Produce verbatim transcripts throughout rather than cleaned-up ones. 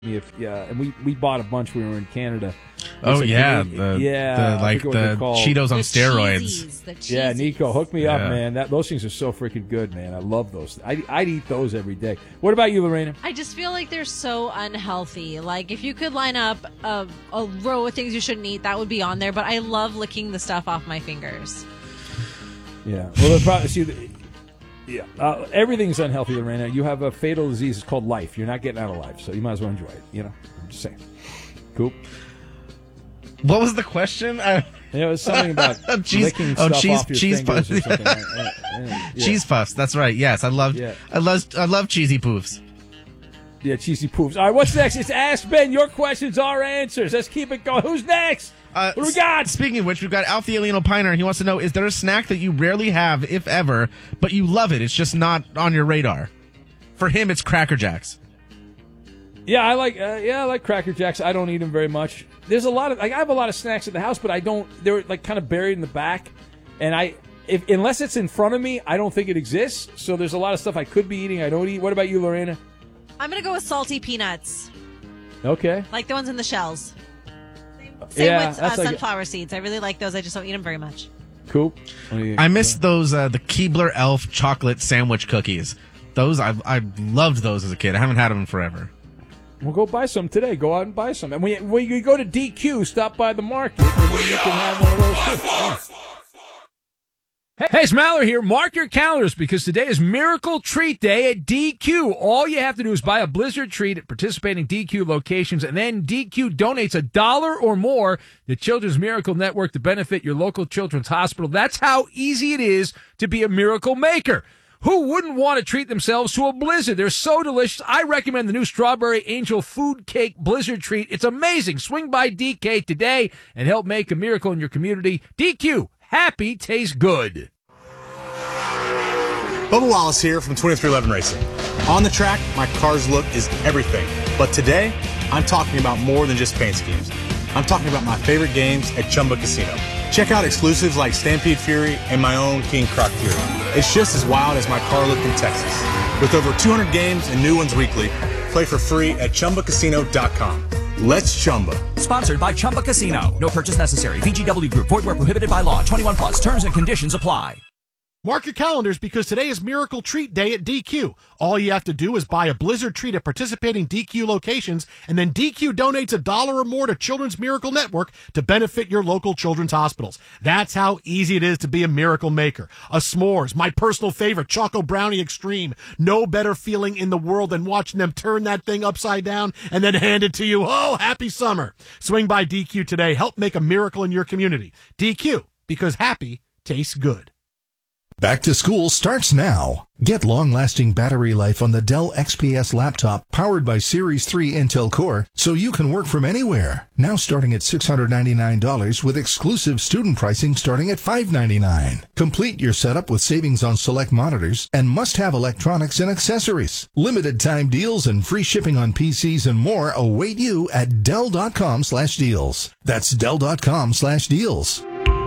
If yeah, and we, we bought a bunch when we were in Canada. Oh like, yeah, the, the, yeah, the, like the Cheetos on the steroids. Cheesies, the Cheesies. Yeah, Nico, hook me up, Yeah. man. That those things are so freaking good, man. I love those. I I'd eat those every day. What about you, Lorena? I just feel like they're so unhealthy. Like, if you could line up a, a row of things you shouldn't eat, that would be on there. But I love licking the stuff off my fingers. Yeah. Well, the problem, see, the, yeah, uh, everything's unhealthy, Lorena. You have a fatal disease. It's called life. You're not getting out of life, so you might as well enjoy it. You know, I'm just saying. Cool. What was the question? I... Yeah, it was something about cheese, licking oh, stuff cheese, off your cheese fingers puffs. or something. Uh, uh, yeah. Cheese puffs. That's right. Yes, I love. Yeah. I love. I love cheesy poofs. Yeah, cheesy poofs. All right, what's next? It's Ask Ben. Your questions, our answers. Let's keep it going. Who's next? Uh, what do we got? Speaking of which, we've got Alfie Alien Opiner. He wants to know: is there a snack that you rarely have, if ever, but you love it? It's just not on your radar. For him, it's Cracker Jacks. Yeah, I like. Uh, yeah, I like Cracker Jacks. I don't eat them very much. There's a lot of. Like, I have a lot of snacks at the house, but I don't. They're like kind of buried in the back, and I, if unless it's in front of me, I don't think it exists. So there's a lot of stuff I could be eating. I don't eat. What about you, Lorena? I'm going to go with salty peanuts. Okay. Like the ones in the shells. Same Yeah, with uh, that's like- sunflower seeds. I really like those. I just don't eat them very much. Cool. I miss those uh, the Keebler Elf chocolate sandwich cookies. Those I I loved those as a kid. I haven't had them in forever. We'll go buy some today. Go out and buy some. And when you, when you go to D Q, stop by the market, and then you can have one of those too. Yeah. Hey, hey, it's Mallory here. Mark your calendars because today is Miracle Treat Day at D Q. All you have to do is buy a Blizzard treat at participating D Q locations, and then D Q donates a dollar or more to Children's Miracle Network to benefit your local children's hospital. That's how easy it is to be a miracle maker. Who wouldn't want to treat themselves to a Blizzard? They're so delicious. I recommend the new Strawberry Angel Food Cake Blizzard treat. It's amazing. Swing by D K today and help make a miracle in your community. D Q, happy tastes good. Bubba Wallace here from twenty-three eleven Racing. On the track, my car's look is everything. But today, I'm talking about more than just paint schemes. I'm talking about my favorite games at Chumba Casino. Check out exclusives like Stampede Fury and my own King Croc Fury. It's just as wild as my car look in Texas. With over two hundred games and new ones weekly, play for free at Chumba Casino dot com. Let's Chumba. Sponsored by Chumba Casino. No purchase necessary. V G W Group. Void where prohibited by law. twenty-one plus. Terms and conditions apply. Mark your calendars because today is Miracle Treat Day at D Q. All you have to do is buy a Blizzard treat at participating D Q locations, and then D Q donates a dollar or more to Children's Miracle Network to benefit your local children's hospitals. That's how easy it is to be a miracle maker. A s'mores, my personal favorite, Choco Brownie Extreme. No better feeling in the world than watching them turn that thing upside down and then hand it to you. Oh, happy summer. Swing by D Q today. Help make a miracle in your community. D Q, because happy tastes good. Back to school starts now. Get long-lasting battery life on the Dell X P S laptop powered by Series three Intel Core so you can work from anywhere. Now starting at six hundred ninety-nine dollars with exclusive student pricing starting at five hundred ninety-nine dollars. Complete your setup with savings on select monitors and must-have electronics and accessories. Limited time deals and free shipping on P Cs and more await you at Dell.com slash deals. That's Dell.com slash deals.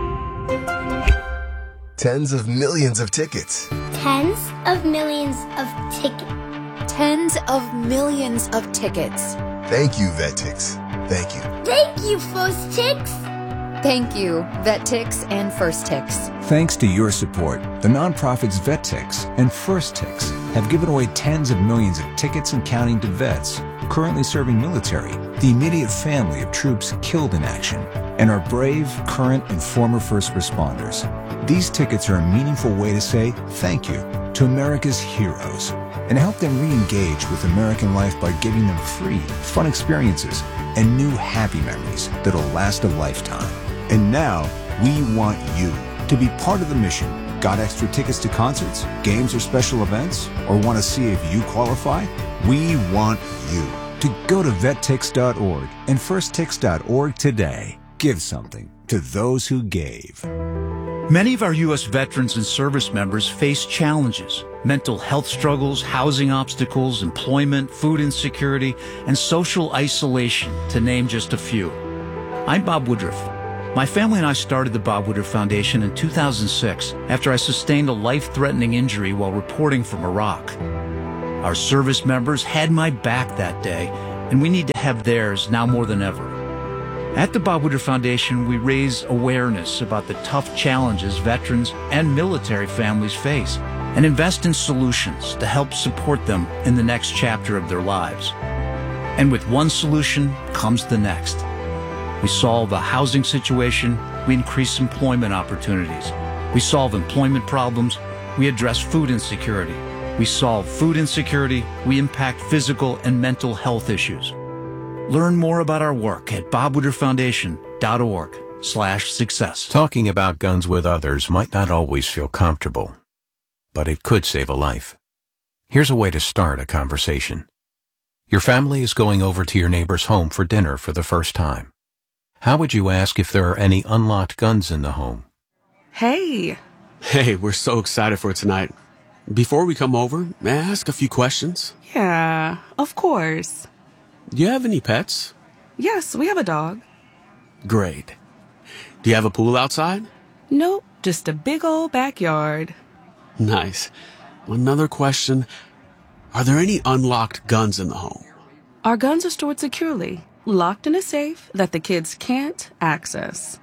Tens of millions of tickets. Tens of millions of tickets. Tens of millions of tickets. Thank you, VetTix. Thank you. Thank you, First Tix. Thank you, VetTix and First Tix. Thanks to your support, the nonprofits VetTix and First Tix have given away tens of millions of tickets and counting to vets currently serving military, the immediate family of troops killed in action, and our brave, current, and former first responders. These tickets are a meaningful way to say thank you to America's heroes and help them re-engage with American life by giving them free, fun experiences and new happy memories that'll last a lifetime. And now, we want you to be part of the mission. Got extra tickets to concerts, games, or special events? Or want to see if you qualify? We want you to go to vet tix dot org and first tix dot org today. Give something to those who gave. Many of our U S veterans and service members face challenges: mental health struggles, housing obstacles, employment, food insecurity, and social isolation, to name just a few. I'm Bob Woodruff. My family and I started the Bob Woodruff Foundation in two thousand six after I sustained a life-threatening injury while reporting from Iraq. Our service members had my back that day and we need to have theirs now more than ever. At the Bob Woodruff Foundation, we raise awareness about the tough challenges veterans and military families face and invest in solutions to help support them in the next chapter of their lives. And with one solution comes the next. We solve a housing situation, we increase employment opportunities. We solve employment problems, we address food insecurity. We solve food insecurity, we impact physical and mental health issues. Learn more about our work at bob woodruff foundation dot org slash success. Talking about guns with others might not always feel comfortable, but it could save a life. Here's a way to start a conversation. Your family is going over to your neighbor's home for dinner for the first time. How would you ask if there are any unlocked guns in the home? Hey. Hey, we're so excited for tonight. Before we come over, may I ask a few questions? Yeah, of course. Do you have any pets? Yes, we have a dog. Great. Do you have a pool outside? Nope, just a big old backyard. Nice. Another question. Are there any unlocked guns in the home? Our guns are stored securely, locked in a safe that the kids can't access.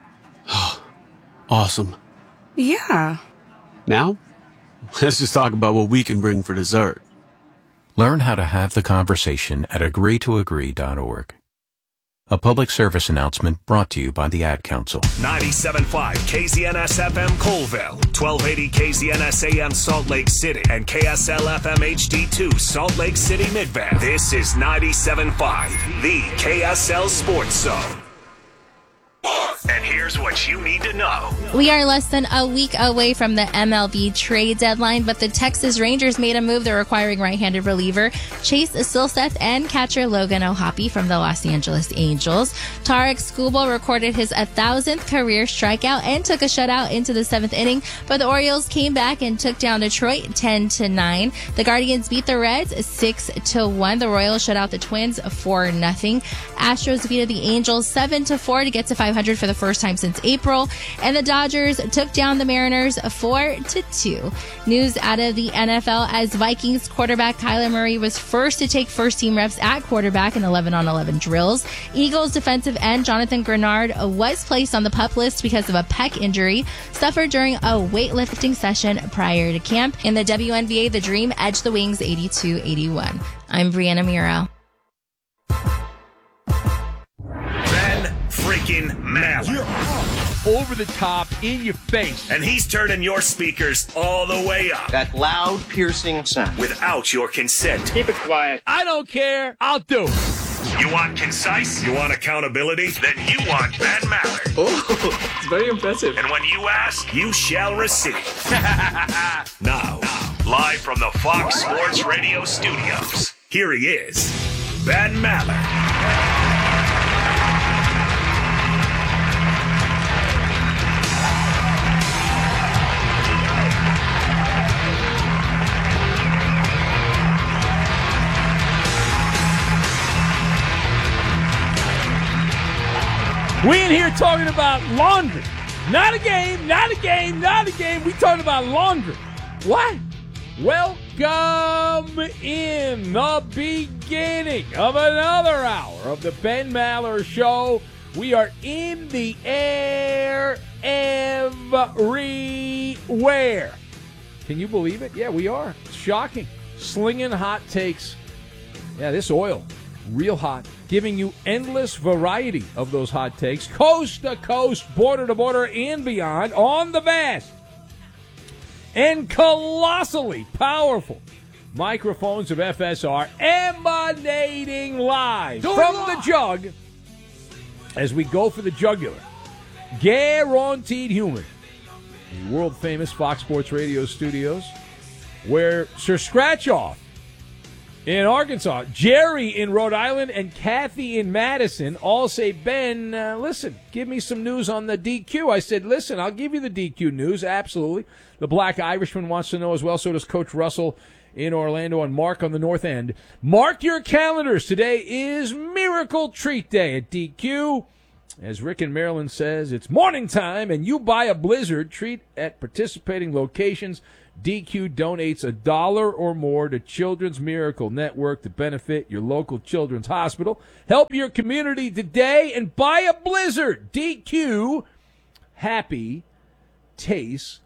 Awesome. Yeah. Now, let's just talk about what we can bring for dessert. Learn how to have the conversation at agree to agree dot org. A public service announcement brought to you by the Ad Council. ninety-seven point five K Z N S F M Colville, twelve eighty K Z N S A M Salt Lake City, and K S L F M H D two Salt Lake City Midvale. This is ninety-seven point five, the K S L Sports Zone. And here's what you need to know. We are less than a week away from the M L B trade deadline, but the Texas Rangers made a move. They're acquiring right-handed reliever Chase Silseth and catcher Logan O'Hoppe from the Los Angeles Angels. Tarek Skubal recorded his one thousandth career strikeout and took a shutout into the seventh inning, but the Orioles came back and took down Detroit ten to nine. The Guardians beat the Reds six to one. The Royals shut out the Twins four nothing. Astros defeated the Angels seven to four to get to five hundred for the first time since April, and the Dodgers took down the Mariners four to two. News out of the N F L as Vikings quarterback Kyler Murray was first to take first team reps at quarterback in eleven on eleven drills. Eagles defensive end Jonathan Grenard was placed on the PUP list because of a pec injury suffered during a weightlifting session prior to camp. In the W N B A, the Dream edged the Wings eighty-two eighty-one. I'm Brianna Muro. Freaking Maller. Over the top, in your face. And he's turning your speakers all the way up. That loud, piercing sound. Without your consent. Keep it quiet. I don't care. I'll do it. You want concise? You want accountability? Then you want Ben Maller. Oh, it's very impressive. And when you ask, you shall receive. Now, live from the Fox Sports Radio studios, here he is, Ben Maller. We in here talking about laundry. Not a game, not a game, not a game. We talking about laundry. What? Welcome in the beginning of another hour of the Ben Maller Show. We are in the air everywhere. Can you believe it? Yeah, we are. It's shocking. Slinging hot takes. Yeah, this oil, real hot. Giving you endless variety of those hot takes, coast to coast, border to border, and beyond, on the vast and colossally powerful microphones of F S R, emanating live from the jug as we go for the jugular. Guaranteed human. The world-famous Fox Sports Radio studios, where Sir Scratch-Off in Arkansas, Jerry in Rhode Island, and Kathy in Madison all say, Ben, uh, listen, give me some news on the D Q. I said, listen, I'll give you the D Q news, absolutely. The Black Irishman wants to know as well, so does Coach Russell in Orlando, and Mark on the North End. Mark your calendars. Today is Miracle Treat Day at D Q. As Rick in Maryland says, it's morning time, and you buy a Blizzard treat at participating locations. D Q donates a dollar or more to Children's Miracle Network to benefit your local children's hospital. Help your community today and buy a Blizzard. D Q, happy, tastes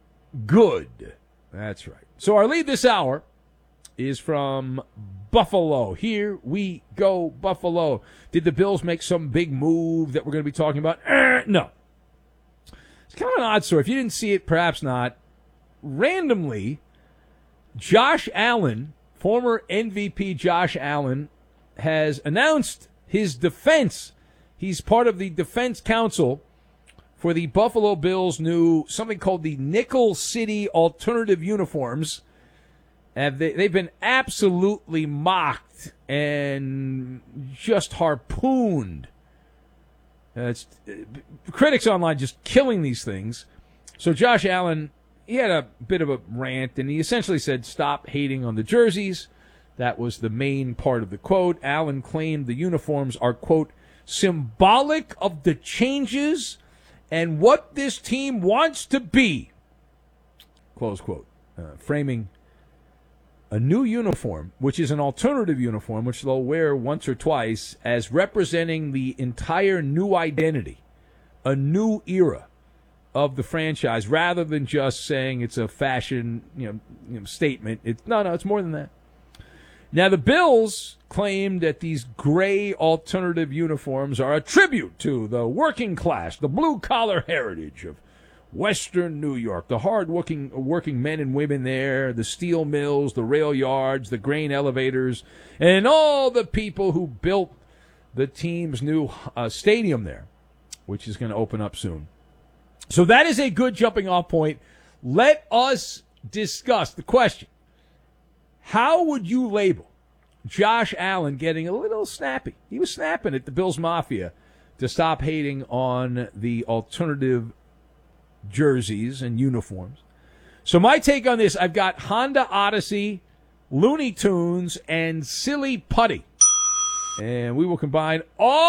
good. That's right. So our lead this hour is from Buffalo. Here we go, Buffalo. Did the Bills make some big move that we're going to be talking about? Uh, no. It's kind of an odd story. If you didn't see it, perhaps not. Randomly, Josh Allen, former M V P Josh Allen, has announced his defense. He's part of the defense council for the Buffalo Bills' new, something called the Nickel City Alternative Uniforms. And they, they've been absolutely mocked and just harpooned. Uh, it's, uh, critics online just killing these things. So Josh Allen, he had a bit of a rant, and he essentially said, stop hating on the jerseys. That was the main part of the quote. Allen claimed the uniforms are, quote, symbolic of the changes and what this team wants to be, close quote, uh, framing a new uniform, which is an alternative uniform, which they'll wear once or twice, as representing the entire new identity, a new era of the franchise, rather than just saying it's a fashion, you know, you know, statement. It's no, no, it's more than that. Now, the Bills claim that these gray alternative uniforms are a tribute to the working class, the blue-collar heritage of Western New York, the hard-working working men and women there, the steel mills, the rail yards, the grain elevators, and all the people who built the team's new uh, stadium there, which is going to open up soon. So that is a good jumping-off point. Let us discuss the question. How would you label Josh Allen getting a little snappy? He was snapping at the Bills Mafia to stop hating on the alternative jerseys and uniforms. So my take on this, I've got Honda Odyssey, Looney Tunes, and Silly Putty. And we will combine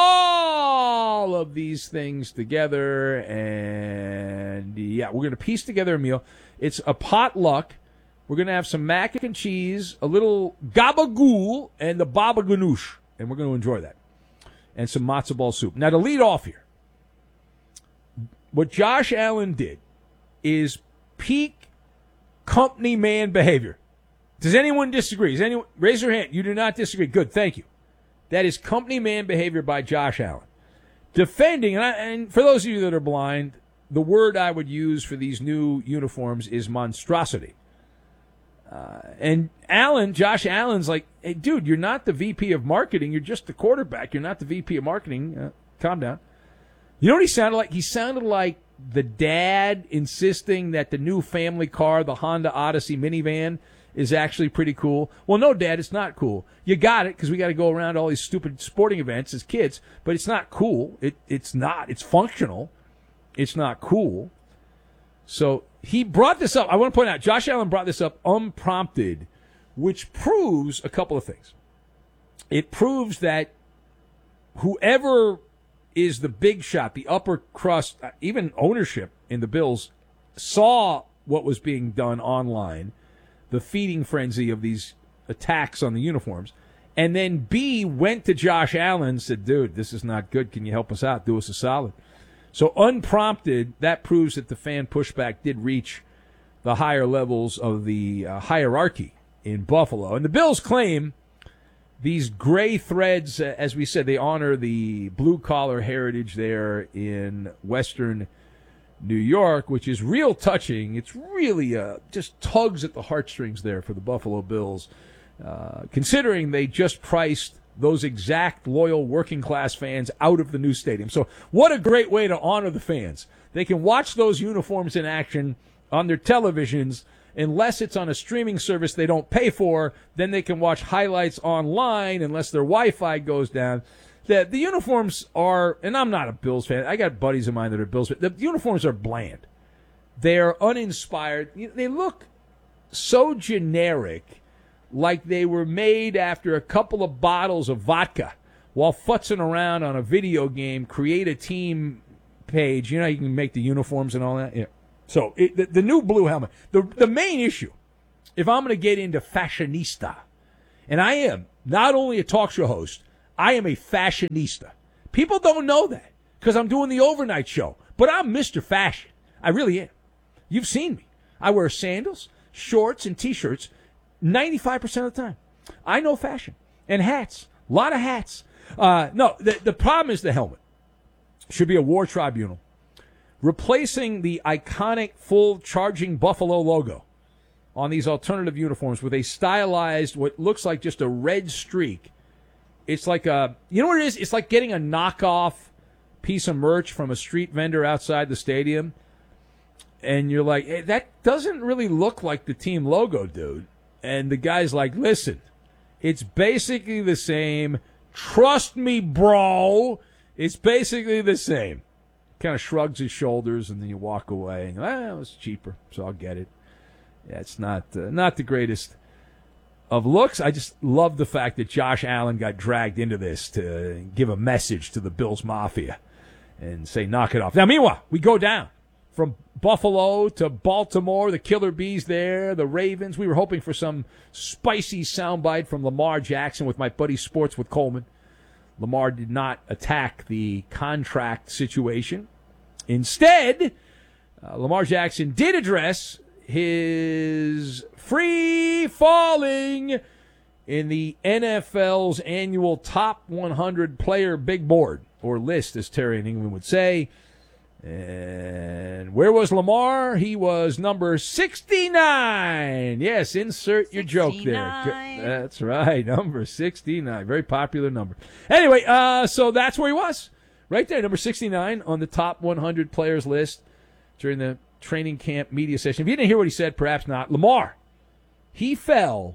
all of these things together. And, yeah, we're going to piece together a meal. It's a potluck. We're going to have some mac and cheese, a little gabagool, and the baba ganoush. And we're going to enjoy that. And some matzo ball soup. Now, to lead off here, what Josh Allen did is peak company man behavior. Does anyone disagree? Does anyone raise your hand? You do not disagree. Good, thank you. That is company man behavior by Josh Allen. Defending, and, I, and for those of you that are blind, the word I would use for these new uniforms is monstrosity. Uh, and Allen, Josh Allen's like, hey, dude, you're not the V P of marketing. You're just the quarterback. You're not the V P of marketing. Uh, calm down. You know what he sounded like? He sounded like the dad insisting that the new family car, the Honda Odyssey minivan, is actually pretty cool. Well, no, Dad, it's not cool. You got it because we got to go around to all these stupid sporting events as kids, but it's not cool. It It's not. It's functional. It's not cool. So he brought this up. I want to point out, Josh Allen brought this up unprompted, which proves a couple of things. It proves that whoever is the big shot, the upper crust, even ownership in the Bills, saw what was being done online, the feeding frenzy of these attacks on the uniforms, and then B, went to Josh Allen and said, dude, this is not good. Can you help us out? Do us a solid. So unprompted, that proves that the fan pushback did reach the higher levels of the uh, hierarchy in Buffalo. And the Bills claim these gray threads, uh, as we said, they honor the blue-collar heritage there in Western New York, which is real touching. It's really uh, just tugs at the heartstrings there for the Buffalo Bills, uh, considering they just priced those exact loyal working-class fans out of the new stadium. So what a great way to honor the fans. They can watch those uniforms in action on their televisions. Unless it's on a streaming service they don't pay for, then they can watch highlights online unless their Wi-Fi goes down. The, the uniforms are, and I'm not a Bills fan. I got buddies of mine that are Bills fans. The uniforms are bland. They're uninspired. They look so generic, like they were made after a couple of bottles of vodka while futzing around on a video game, create a team page. You know, you can make the uniforms and all that. Yeah. So it, the, the new blue helmet. The the main issue, if I'm going to get into fashionista, and I am not only a talk show host, I am a fashionista. People don't know that because I'm doing the overnight show, but I'm Mister Fashion. I really am. You've seen me. I wear sandals, shorts, and T-shirts ninety-five percent of the time. I know fashion. And hats. A lot of hats. Uh, no, the, the problem is the helmet. Should be a war tribunal. Replacing the iconic full charging buffalo logo on these alternative uniforms with a stylized, what looks like just a red streak. It's like a, you know what it is? It's like getting a knockoff piece of merch from a street vendor outside the stadium. And you're like, hey, that doesn't really look like the team logo, dude. And the guy's like, listen, it's basically the same. Trust me, bro. It's basically the same. Kind of shrugs his shoulders, and then you walk away. And, well, it's cheaper, so I'll get it. Yeah, it's not uh, not the greatest of looks. I just love the fact that Josh Allen got dragged into this to give a message to the Bills Mafia and say, knock it off. Now, meanwhile, we go down from Buffalo to Baltimore, the Killer Bees there, the Ravens. We were hoping for some spicy soundbite from Lamar Jackson with my buddy Sports with Coleman. Lamar did not attack the contract situation. Instead, uh, Lamar Jackson did address his free falling in the N F L's annual top one hundred player big board, or list, as Terry in England would say. And where was Lamar? He was number sixty-nine. Yes, insert your joke there. That's right, number sixty-nine. Very popular number. Anyway, uh, so that's where he was. Right there, number sixty-nine on the top one hundred players list during the training camp media session. If you didn't hear what he said, perhaps not. Lamar, he fell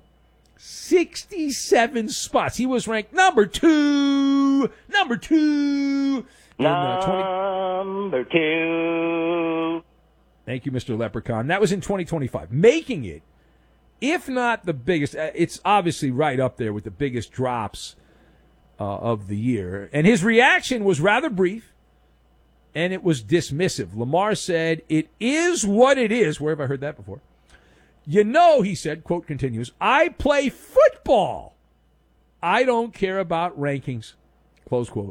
sixty-seven spots. He was ranked number two. Number two. In, uh, Number two. Thank you, Mister Leprechaun. That was in twenty twenty-five. Making it, if not the biggest, uh, it's obviously right up there with the biggest drops uh, of the year. And his reaction was rather brief, and it was dismissive. Lamar said, it is what it is. Where have I heard that before? You know, he said, quote continues, I play football. I don't care about rankings. Close quote.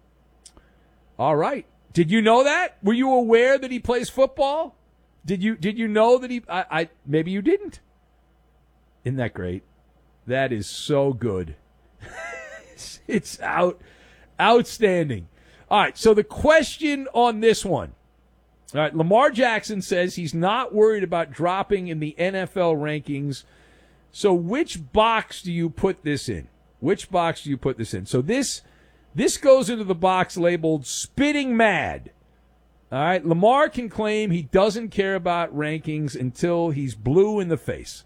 All right. Did you know that? Were you aware that he plays football? Did you did you know that he I, I maybe you didn't? Isn't that great? That is so good. it's, it's out outstanding. All right, so the question on this one. All right, Lamar Jackson says he's not worried about dropping in the N F L rankings. So which box do you put this in? Which box do you put this in? So this This goes into the box labeled spitting mad. All right, Lamar can claim he doesn't care about rankings until he's blue in the face.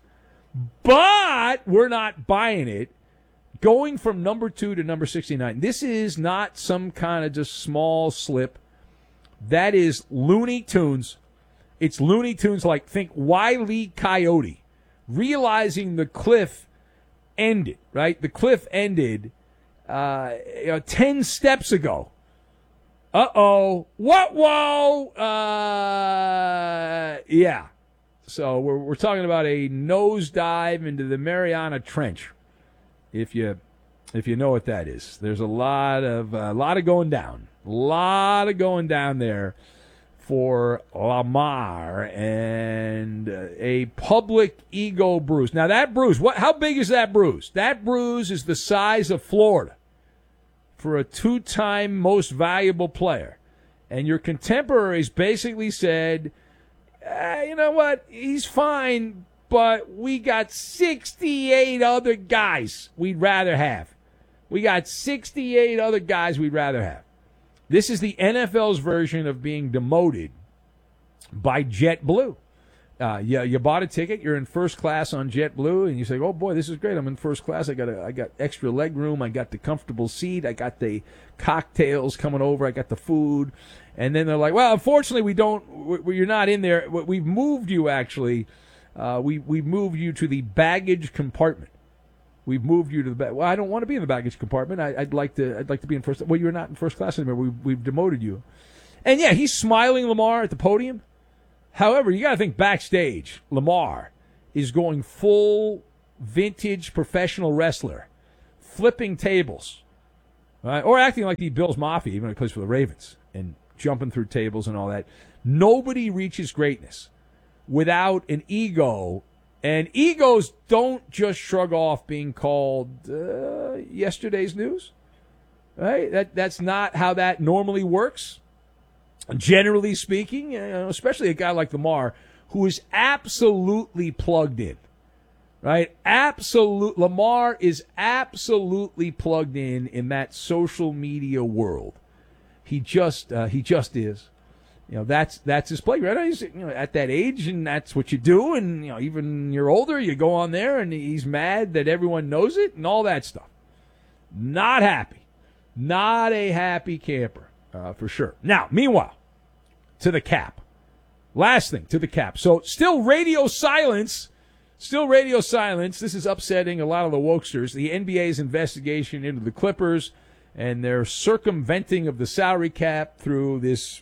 But we're not buying it. Going from number two to number sixty-nine, this is not some kind of just small slip. That is Looney Tunes. It's Looney Tunes like, think Wile E. Coyote. Realizing the cliff ended, right? The cliff ended Uh, you know, ten steps ago. Uh-oh. What? Whoa. Uh, yeah. So we're we're talking about a nosedive into the Mariana Trench. If you if you know what that is, there's a lot of a uh, lot of going down, a lot of going down there for Lamar, and uh, a public ego bruise. Now that bruise, what? How big is that bruise? That bruise is the size of Florida for a two-time most valuable player. And your contemporaries basically said, eh, you know what, he's fine, but we got sixty-eight other guys we'd rather have. We got sixty-eight other guys we'd rather have. This is the N F L's version of being demoted by JetBlue. Uh, you, you bought a ticket, you're in first class on JetBlue, and you say, oh, boy, this is great. I'm in first class. I got a, I got extra leg room. I got the comfortable seat. I got the cocktails coming over. I got the food. And then they're like, well, unfortunately, we don't, we, you're not in there. We've moved you, actually. Uh, we, we've moved you to the baggage compartment. We've moved you to the back. Well, I don't want to be in the baggage compartment. I, I'd like to. I'd like to be in first. Well, you're not in first class anymore. We, we've demoted you. And yeah, he's smiling, Lamar, at the podium. However, you got to think backstage, Lamar is going full vintage professional wrestler, flipping tables, right? Or acting like the Bills Mafia, even when he plays for the Ravens, and jumping through tables and all that. Nobody reaches greatness without an ego, and egos don't just shrug off being called uh, yesterday's news, right? That that's not how that normally works. Generally speaking, you know, especially a guy like Lamar, who is absolutely plugged in, right? Absolute Lamar is absolutely plugged in in that social media world. He just uh, he just is. You know, that's that's his playground. He's, you know, at that age, and that's what you do. And you know, even you're older, you go on there, and he's mad that everyone knows it and all that stuff. Not happy, not a happy camper uh, for sure. Now, meanwhile, to the cap. Last thing, to the cap. So still radio silence. Still radio silence. This is upsetting a lot of the wokesters. The N B A's investigation into the Clippers and their circumventing of the salary cap through this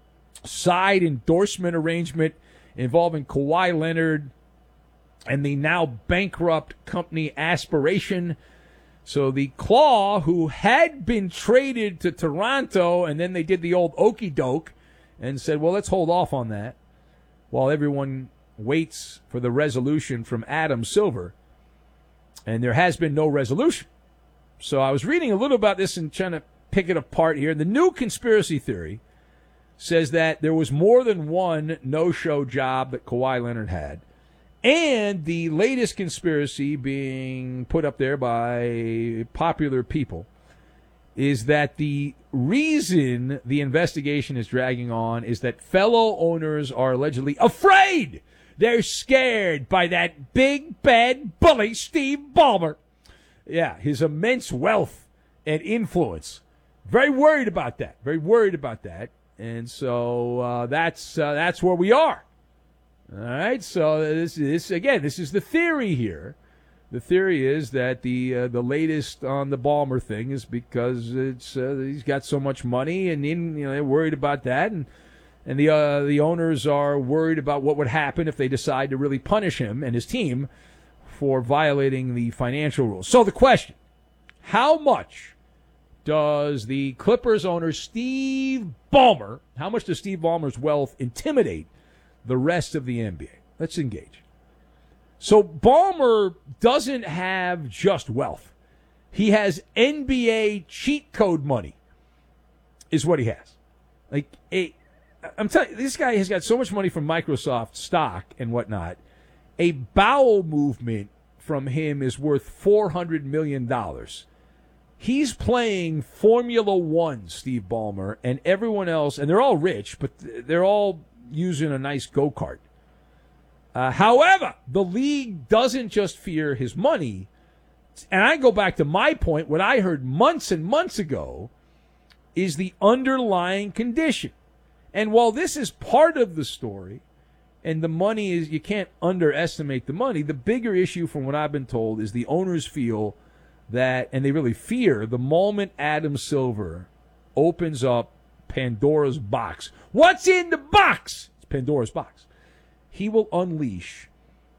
side endorsement arrangement involving Kawhi Leonard and the now bankrupt company Aspiration. So the Claw, who had been traded to Toronto, and then they did the old okey doke and said, well, let's hold off on that while everyone waits for the resolution from Adam Silver. And there has been no resolution. So I was reading a little about this and trying to pick it apart here. The new conspiracy theory says that there was more than one no-show job that Kawhi Leonard had. And the latest conspiracy being put up there by popular people is that the reason the investigation is dragging on is that fellow owners are allegedly afraid. They're scared by that big, bad bully, Steve Ballmer. Yeah, his immense wealth and influence. Very worried about that. Very worried about that. And so uh, that's uh, that's where we are. All right, so this is, again, this is the theory here. The theory is that the uh, the latest on the Ballmer thing is because it's uh, he's got so much money, and in, you know, they're worried about that, and and the uh, the owners are worried about what would happen if they decide to really punish him and his team for violating the financial rules. So the question: how much does the Clippers owner Steve Ballmer, how much does Steve Ballmer's wealth intimidate the rest of the N B A? Let's engage. So Ballmer doesn't have just wealth. He has N B A cheat code money is what he has. Like, a, I'm telling you, this guy has got so much money from Microsoft stock and whatnot. A bowel movement from him is worth four hundred million dollars. He's playing Formula One, Steve Ballmer, and everyone else, and they're all rich, but they're all using a nice go-kart. Uh, however, the league doesn't just fear his money. And I go back to my point, what I heard months and months ago is the underlying condition. And while this is part of the story, and the money is, you can't underestimate the money, the bigger issue from what I've been told is the owners feel that, and they really fear, the moment Adam Silver opens up Pandora's box. What's in the box? It's Pandora's box. He will unleash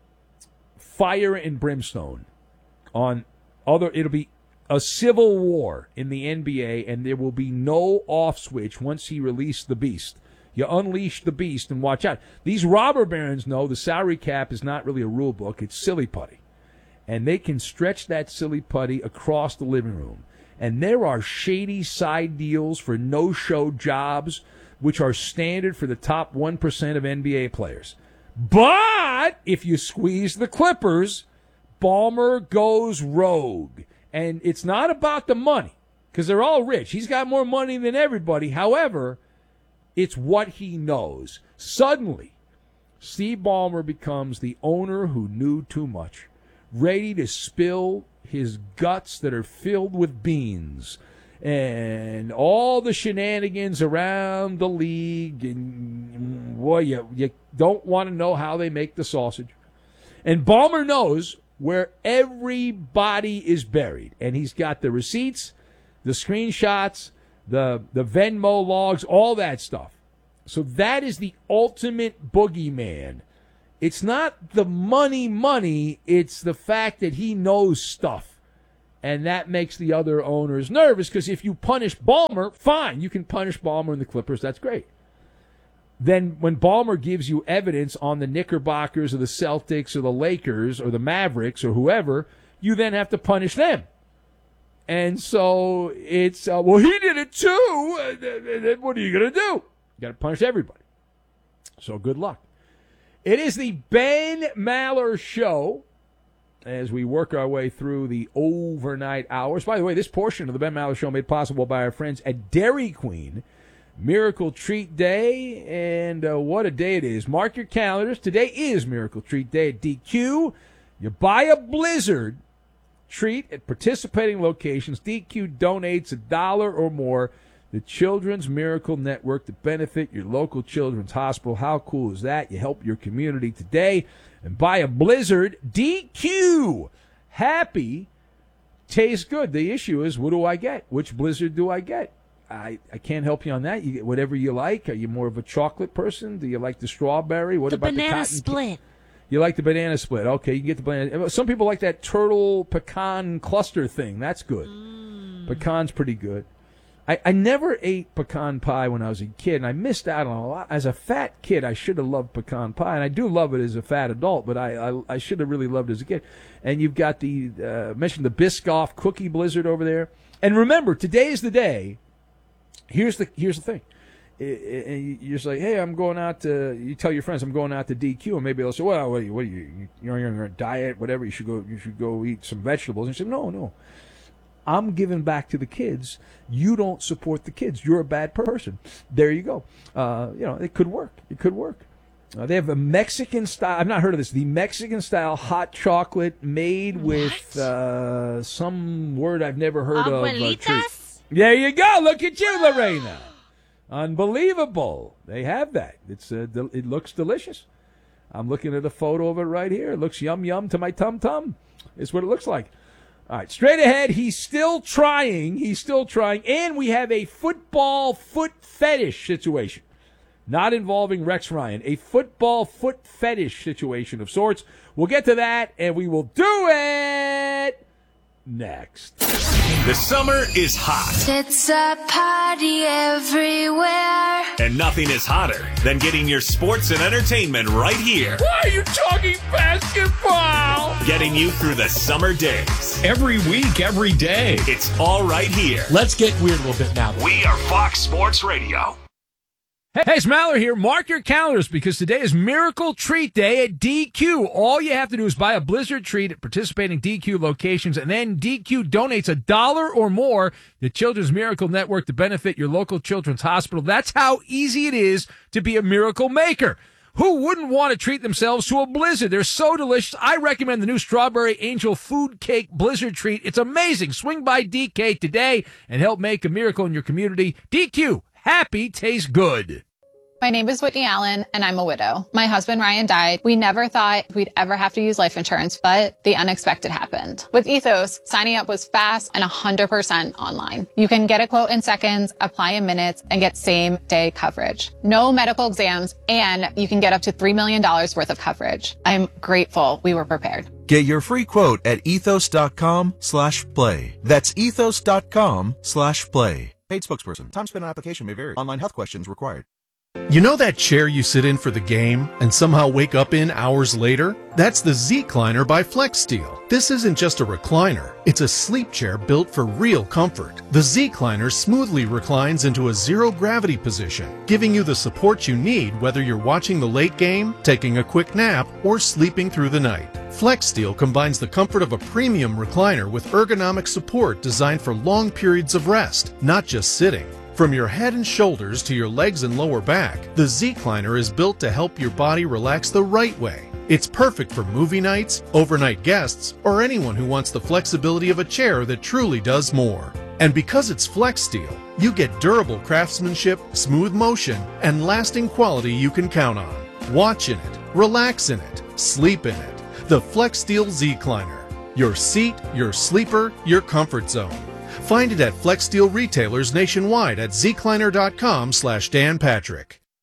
fire and brimstone on other, it'll be a civil war in the N B A, and there will be no off switch once he released the beast. You unleash the beast and watch out. These robber barons know the salary cap is not really a rule book, it's silly putty. And they can stretch that silly putty across the living room. And there are shady side deals for no-show jobs, which are standard for the top one percent of N B A players. But if you squeeze the Clippers, Ballmer goes rogue. And it's not about the money, because they're all rich. He's got more money than everybody. However, it's what he knows. Suddenly, Steve Ballmer becomes the owner who knew too much, ready to spill his guts that are filled with beans and all the shenanigans around the league, and boy, you, you don't want to know how they make the sausage. And Ballmer knows where everybody is buried, and he's got the receipts, the screenshots, the the Venmo logs, all that stuff. So that is the ultimate boogeyman. It's not the money money, it's the fact that he knows stuff. And that makes the other owners nervous, because if you punish Ballmer, fine, you can punish Ballmer and the Clippers, that's great. Then when Ballmer gives you evidence on the Knickerbockers or the Celtics or the Lakers or the Mavericks or whoever, you then have to punish them. And so it's, uh, well, he did it too. Uh, then what are you going to do? You got to punish everybody. So good luck. It is the Ben Maller Show as we work our way through the overnight hours. By the way, this portion of the Ben Maller Show made possible by our friends at Dairy Queen. Miracle Treat Day, and uh, what a day it is. Mark your calendars. Today is Miracle Treat Day at D Q. You buy a Blizzard treat at participating locations. D Q donates a dollar or more to Children's Miracle Network to benefit your local children's hospital. How cool is that? You help your community today and buy a Blizzard. D Q. Happy tastes good. The issue is, what do I get? Which Blizzard do I get? I, I can't help you on that. You get whatever you like. Are you more of a chocolate person? Do you like the strawberry? What the about banana the cotton split? You like the banana split. Okay, you can get the banana. Some people like that turtle pecan cluster thing. That's good. Mm. Pecan's pretty good. I, I never ate pecan pie when I was a kid, and I missed out on a lot. As a fat kid, I should have loved pecan pie, and I do love it as a fat adult, but I, I, I should have really loved it as a kid. And you've got the, uh, mentioned the Biscoff Cookie Blizzard over there. And remember, today is the day. Here's the here's the thing. You're just like, hey, I'm going out to, you tell your friends I'm going out to D Q, and maybe they'll say, well, what are you, what are you, you're on a diet, whatever, you should go, you should go eat some vegetables. And you say, no, no, I'm giving back to the kids. You don't support the kids. You're a bad person. There you go. Uh, you know, it could work. It could work. Uh, they have a Mexican style, I've not heard of this, the Mexican style hot chocolate made what? with uh, some word I've never heard Abuelitas? of. Uh, There you go. Look at you, Lorena. Unbelievable. They have that. It's uh, del- It looks delicious. I'm looking at a photo of it right here. It looks yum yum to my tum-tum. It's what it looks like. All right, straight ahead. He's still trying. He's still trying. And we have a football foot fetish situation. Not involving Rex Ryan. A football foot fetish situation of sorts. We'll get to that, and we will do it next. The summer is hot. It's a party everywhere. And nothing is hotter than getting your sports and entertainment right here. Why are you talking basketball? Getting you through the summer days. Every week, every day. It's all right here. Let's get weird a little bit now. We are Fox Sports Radio. Hey, it's Maller here. Mark your calendars, because today is Miracle Treat Day at D Q. All you have to do is buy a Blizzard treat at participating D Q locations, and then D Q donates a dollar or more to Children's Miracle Network to benefit your local children's hospital. That's how easy it is to be a miracle maker. Who wouldn't want to treat themselves to a Blizzard? They're so delicious. I recommend the new Strawberry Angel Food Cake Blizzard treat. It's amazing. Swing by D K today and help make a miracle in your community. D Q. Happy tastes good. My name is Whitney Allen, and I'm a widow. My husband, Ryan, died. We never thought we'd ever have to use life insurance, but the unexpected happened. With Ethos, signing up was fast and one hundred percent online. You can get a quote in seconds, apply in minutes, and get same-day coverage. No medical exams, and you can get up to three million dollars worth of coverage. I'm grateful we were prepared. Get your free quote at ethos.com slash play. That's ethos.com slash play. Paid spokesperson. Time spent on application may vary. Online health questions required. You know that chair you sit in for the game and somehow wake up in hours later? That's the Z-Cliner by FlexSteel. This isn't just a recliner. It's a sleep chair built for real comfort. The Z-Cliner smoothly reclines into a zero-gravity position, giving you the support you need whether you're watching the late game, taking a quick nap, or sleeping through the night. FlexSteel combines the comfort of a premium recliner with ergonomic support designed for long periods of rest, not just sitting. From your head and shoulders to your legs and lower back, the Z-Cliner is built to help your body relax the right way. It's perfect for movie nights, overnight guests, or anyone who wants the flexibility of a chair that truly does more. And because it's FlexSteel, you get durable craftsmanship, smooth motion, and lasting quality you can count on. Watch in it, relax in it, sleep in it. The FlexSteel Z-Cliner. Your seat, your sleeper, your comfort zone. Find it at FlexSteel retailers nationwide at zcliner.com slash Dan Patrick.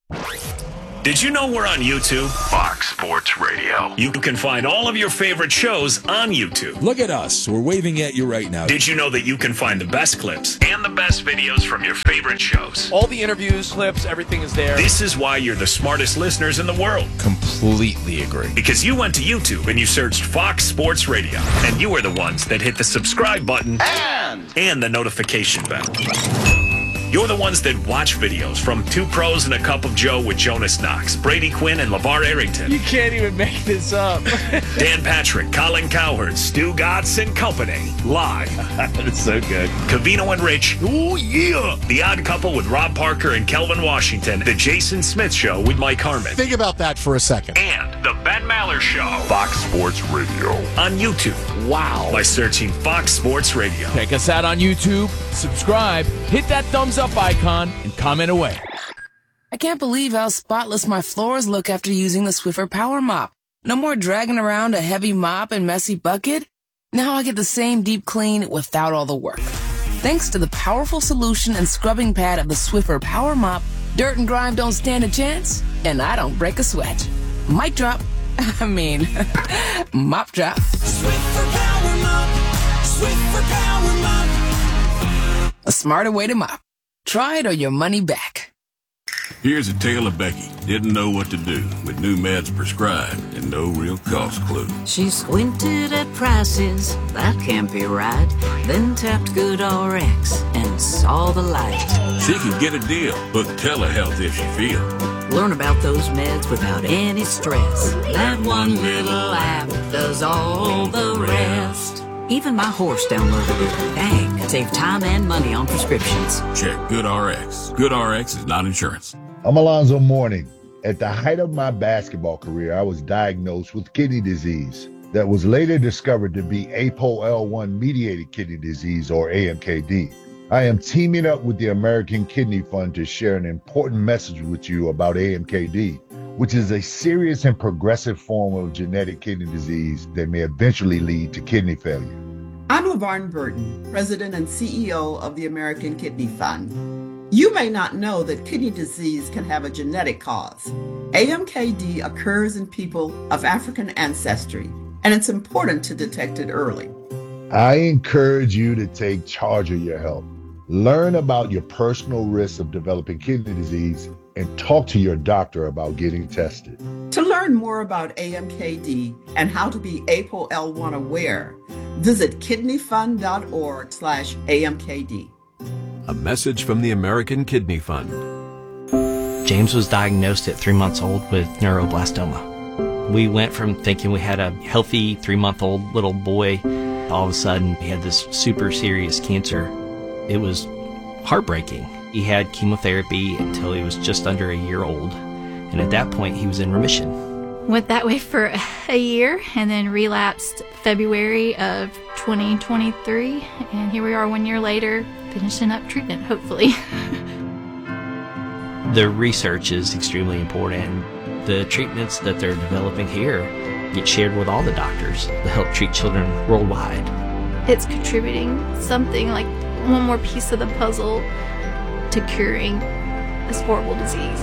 Did you know we're on YouTube? Fox Sports Radio. You can find all of your favorite shows on YouTube. Look at us. We're waving at you right now. Did you know that you can find the best clips and the best videos from your favorite shows? All the interviews, clips, everything is there. This is why you're the smartest listeners in the world. Completely agree. Because you went to YouTube and you searched Fox Sports Radio. And you are the ones that hit the subscribe button and, and the notification bell. You're the ones that watch videos from Two Pros and a Cup of Joe with Jonas Knox, Brady Quinn, and LeVar Arrington. You can't even make this up. Dan Patrick, Colin Cowherd, Stu Gatz and Company. Live. That's so good. Covino and Rich. Oh, yeah. The Odd Couple with Rob Parker and Kelvin Washington. The Jason Smith Show with Mike Harmon. Think about that for a second. And The Ben Maller Show. Fox Sports Radio. On YouTube. Wow. By searching Fox Sports Radio. Check us out on YouTube. Subscribe. Hit that thumbs up icon and comment away. I can't believe how spotless my floors look after using the Swiffer Power Mop. No more dragging around a heavy mop and messy bucket. Now I get the same deep clean without all the work. Thanks to the powerful solution and scrubbing pad of the Swiffer Power Mop, dirt and grime don't stand a chance, and I don't break a sweat. Mic drop. I mean, mop drop. Swiffer Power Mop. Swiffer Power Mop. A smarter way to mop. Try it or your money back. Here's a tale of Becky. Didn't know what to do with new meds prescribed and no real cost clue. She squinted at prices, that can't be right. Then tapped GoodRx and saw the light. She can get a deal, book telehealth if she feels. Learn about those meds without any stress. That one little app does all the rest. Even my horse downloaded it. Dang, save time and money on prescriptions. Check GoodRx. GoodRx is not insurance. I'm Alonzo Mourning. At the height of my basketball career, I was diagnosed with kidney disease that was later discovered to be A P O L one mediated kidney disease, or A M K D. I am teaming up with the American Kidney Fund to share an important message with you about A M K D, which is a serious and progressive form of genetic kidney disease that may eventually lead to kidney failure. I'm Laverne Burton, President and C E O of the American Kidney Fund. You may not know that kidney disease can have a genetic cause. A M K D occurs in people of African ancestry, and it's important to detect it early. I encourage you to take charge of your health. Learn about your personal risks of developing kidney disease and talk to your doctor about getting tested. To learn more about A M K D and how to be A P O L one aware, visit kidneyfund.org slash AMKD. A message from the American Kidney Fund. James was diagnosed at three months old with neuroblastoma. We went from thinking we had a healthy three-month-old little boy. All of a sudden, he had this super serious cancer. It was heartbreaking. He had chemotherapy until he was just under a year old. And at that point, he was in remission. Went that way for a year and then relapsed February of twenty twenty-three. And here we are one year later, finishing up treatment, hopefully. The research is extremely important. The treatments that they're developing here get shared with all the doctors to help treat children worldwide. It's contributing something like one more piece of the puzzle to curing this horrible disease.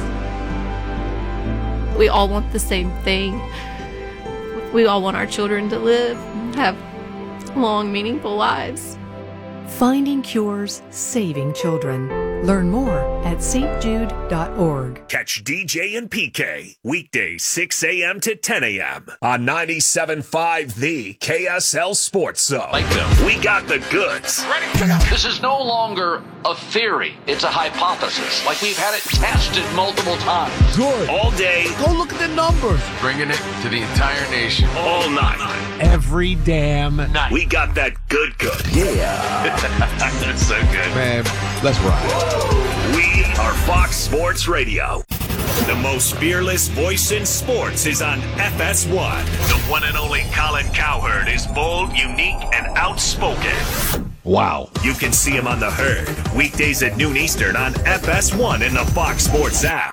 We all want the same thing. We all want our children to live, have long, meaningful lives. Finding cures, saving children. Learn more at s t jude dot org. Catch D J and P K weekdays six a.m. to ten a.m. on ninety-seven point five The K S L Sports Zone. Like we got the goods. Ready? This is no longer a theory. It's a hypothesis. Like we've had it tested multiple times. Good. All day. Go look at the numbers. Bringing it to the entire nation. All night. Every damn night. We got that good good. Yeah. That's so good. Man, let's ride. We are Fox Sports Radio. The most fearless voice in sports is on F S one. The one and only Colin Cowherd is bold, unique, and outspoken. Wow. You can see him on The Herd, weekdays at noon Eastern on F S one in the Fox Sports app.